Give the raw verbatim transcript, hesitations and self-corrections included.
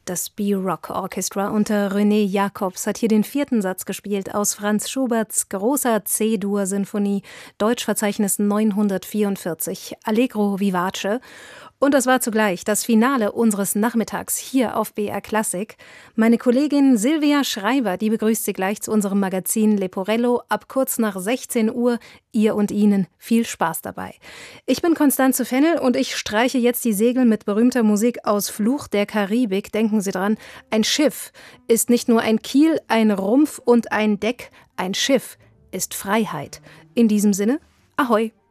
Das B-Rock Orchestra unter René Jacobs hat hier den vierten Satz gespielt aus Franz Schuberts großer C-Dur-Sinfonie, Deutschverzeichnis neunhundertvierundvierzig, Allegro vivace. Und das war zugleich das Finale unseres Nachmittags hier auf B R Klassik. Meine Kollegin Silvia Schreiber, die begrüßt Sie gleich zu unserem Magazin Leporello ab kurz nach sechzehn Uhr. Ihr und Ihnen viel Spaß dabei. Ich bin Constanze Fennel und ich streiche jetzt die Segel mit berühmter Musik aus Fluch der Karibik. Denken Sie dran, ein Schiff ist nicht nur ein Kiel, ein Rumpf und ein Deck. Ein Schiff ist Freiheit. In diesem Sinne, Ahoi!